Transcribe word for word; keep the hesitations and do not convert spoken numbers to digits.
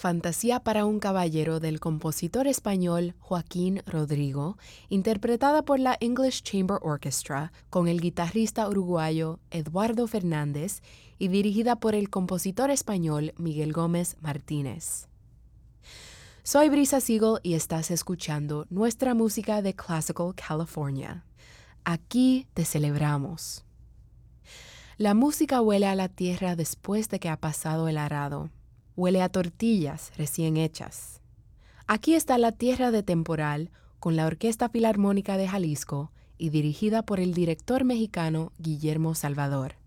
Fantasía para un caballero del compositor español Joaquín Rodrigo, interpretada por la English Chamber Orchestra con el guitarrista uruguayo Eduardo Fernández y dirigida por el compositor español Miguel Gómez Martínez. Soy Brisa Siegel y estás escuchando nuestra música de Classical California. Aquí te celebramos. La música huele a la tierra después de que ha pasado el arado. Huele a tortillas recién hechas. Aquí está la tierra de Temporal con la Orquesta Filarmónica de Jalisco y dirigida por el director mexicano Guillermo Salvador.